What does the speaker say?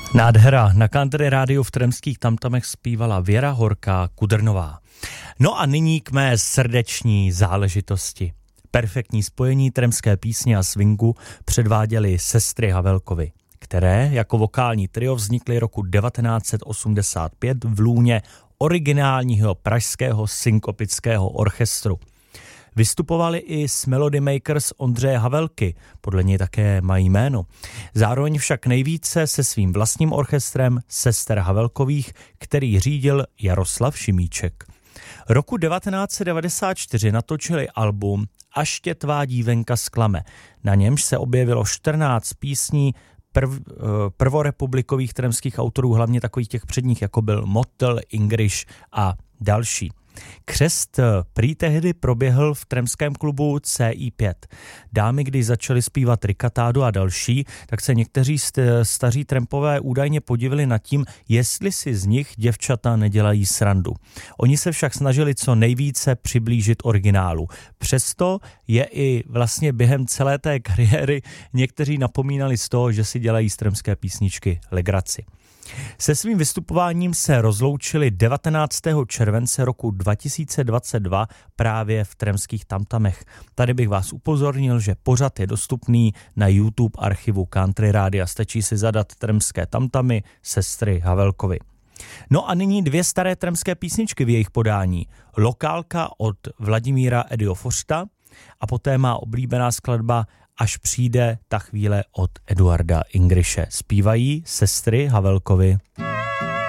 Nádhera. Na Country rádiu v Tremských tamtamech zpívala Věra Horká Kudrnová. No a nyní k mé srdeční záležitosti. Perfektní spojení tremské písně a swingu předváděly sestry Havelkovy, které jako vokální trio vznikly roku 1985 v lůně originálního pražského synkopického orchestru. Vystupovali i s Melody Makers Ondřeje Havelky, podle něj také mají jméno. Zároveň však nejvíce se svým vlastním orchestrem sester Havelkových, který řídil Jaroslav Šimíček. Roku 1994 natočili album Až tě tvá dívenka zklame. Na němž se objevilo 14 písní prvorepublikových tremských autorů, hlavně takových těch předních, jako byl Mottel, Ingriš a další. Křest prý tehdy proběhl v tremském klubu CI5. Dámy, když začaly zpívat Rikatádu a další, tak se někteří staří trampové údajně podivili nad tím, jestli si z nich děvčata nedělají srandu. Oni se však snažili co nejvíce přiblížit originálu. Přesto je i vlastně během celé té kariéry někteří napomínali z toho, že si dělají z tremské písničky legraci. Se svým vystupováním se rozloučili 19. července roku 2022 právě v Tremských tamtamech. Tady bych vás upozornil, že pořad je dostupný na YouTube archivu Country Rádia. Stačí si zadat Tremské tamtamy sestry Havelkovy. No a nyní dvě staré tremské písničky v jejich podání. Lokálka od Vladimíra Edio Forsta a poté má oblíbená skladba Až přijde ta chvíle od Eduarda Ingriše. Zpívají sestry Havelkovy.